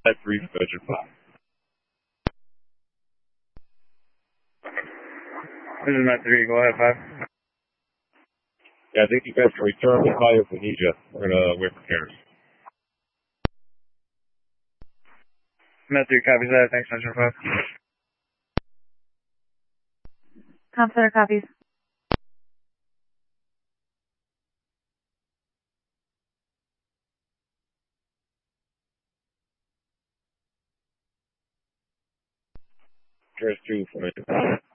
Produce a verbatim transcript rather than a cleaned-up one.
three for Metro five. This is Met three, go ahead, five. Yeah, I think you guys can return the fire if we need you. We're gonna wait for cameras. Met three copies that, thanks, Metro five. Comp Center copies. Here's two for Metro five.